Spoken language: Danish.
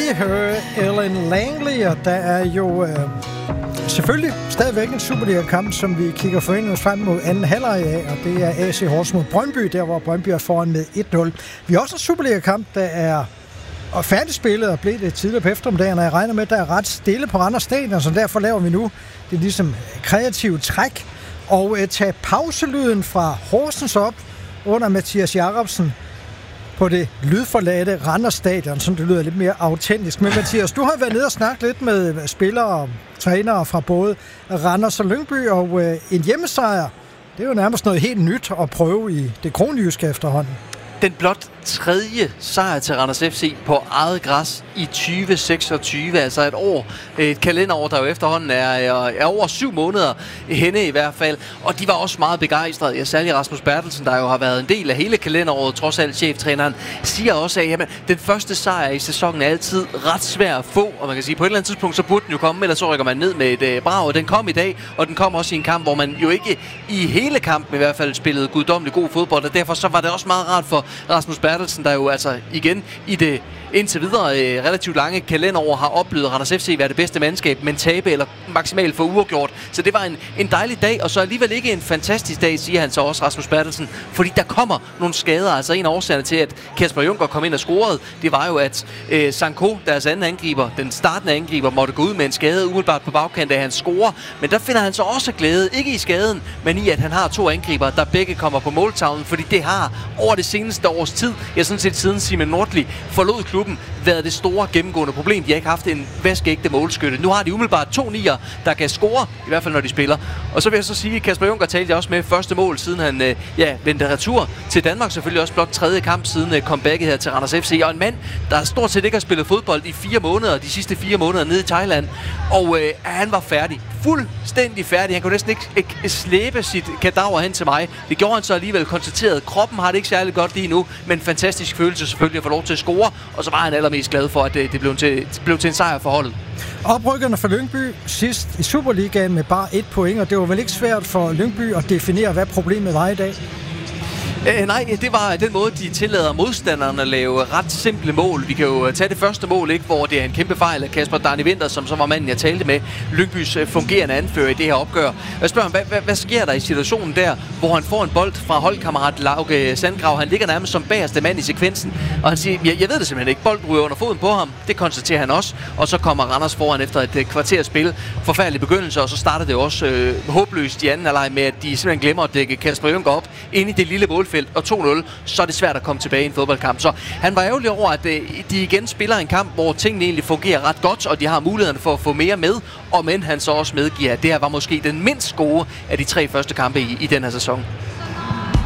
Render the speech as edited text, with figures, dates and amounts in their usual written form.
Ellen Langley, og der er jo selvfølgelig stadigvæk en Superliga-kamp, som vi kigger foreningen frem mod anden halvleg af, og det er AC Horsens mod Brøndby, der hvor Brøndby er foran med 1-0. Vi har også en Superliga-kamp, der er færdigspillet og blev det tidligere på eftermiddagen, og jeg regner med, at der er ret stille på Randers Stadion, så derfor laver vi nu det ligesom kreative træk og tage pauselyden fra Horsens op under Mathias Jacobsen på det lydforladte Randers Stadion, som det lyder lidt mere autentisk. Men Mathias, du har været nede og snakket lidt med spillere og trænere fra både Randers og Lyngby, og en hjemmesejr, det er jo nærmest noget helt nyt at prøve i det kronjyske efterhånden. Den blot tredje sejr til Randers FC på eget græs i 2026, altså et kalenderår, der jo efterhånden er over 7 måneder henne i hvert fald, og de var også meget begejstrede. Ja, særlig Rasmus Bertelsen, der jo har været en del af hele kalenderåret, trods alt cheftræneren, siger også, at jamen, den første sejr i sæsonen er altid ret svær at få, og man kan sige, på et eller andet tidspunkt, så burde den jo komme, ellers så rykker man ned med et brag, og den kom i dag, og den kom også i en kamp, hvor man jo ikke i hele kampen i hvert fald spillede guddommelig god fodbold, og derfor så var det også meget rart for Rasmus Bertelsen, der jo altså igen i det indtil videre relativt lange kalenderår har oplevet Randers FC være det bedste mandskab, men tabe eller maksimalt for uafgjort. Så det var en dejlig dag, og så alligevel ikke en fantastisk dag, siger han så også, Rasmus Bertelsen, fordi der kommer nogle skader. Altså en af årsagerne til, at Kasper Junker kom ind og scorede, det var jo, at Sanko, deres anden angriber, den startende angriber, måtte gå ud med en skade umiddelbart på bagkant af hans score. Men der finder han så også glæde, ikke i skaden, men i, at han har 2 angriber, der begge kommer på måltavlen, fordi det har over det seneste års tid, sådan set siden Simon Nordli forlod klubben, været det store gennemgående problem. De har ikke haft en vaskeægte målskytte. Nu har de umiddelbart 2 nier, der kan score, i hvert fald når de spiller. Og så vil jeg så sige, at Kasper Junker talte også med første mål, siden han vendte retur til Danmark. Selvfølgelig også blot 3. kamp siden comebacket her til Randers FC. Og en mand, der stort set ikke har spillet fodbold i 4 måneder, de sidste 4 måneder nede i Thailand. Og han var færdig. Fuldstændig færdig. Han kunne næsten ikke slæbe sit kadaver hen til mig. Det gjorde han så alligevel konstateret. Kroppen har det ikke særlig godt lige nu, men fantastisk følelse selvfølgelig at få lov til at score. Og så var han allermest glad for, at det blev til en sejr for holdet. Oprykkerne for Lyngby sidst i Superligaen med bare 1 point, og det var vel ikke svært for Lyngby at definere, hvad problemet var i dag? Nej, det var den måde, de tillader modstanderne at lave ret simple mål. Vi kan jo tage det første mål, ikke, hvor det er en kæmpe fejl af Kasper Darni Winther, som så var manden, jeg talte med, Lyngbys fungerende anfører i det her opgør. Jeg spørger ham, hvad sker der i situationen der, hvor han får en bold fra holdkammerat Lauke Sandgrav? Han ligger nærmest som bagerste mand i sekvensen, og han siger, jeg ved det simpelthen ikke. Bolden ryger under foden på ham, det konstaterer han også, og så kommer Randers foran efter et kvarters spil. Forfærdelig begyndelse, og så starter det også håbløst i anden halvleg med, at de simpelthen glemmer at dække Kasper Junker op ind i det lille målfelt, og 2-0, så er det svært at komme tilbage i en fodboldkamp. Så han var ærgerlig over, at de igen spiller en kamp, hvor tingene egentlig fungerer ret godt, og de har mulighederne for at få mere med, og men han så også medgiver, at det her var måske den mindst gode af de 3 første kampe i den her sæson.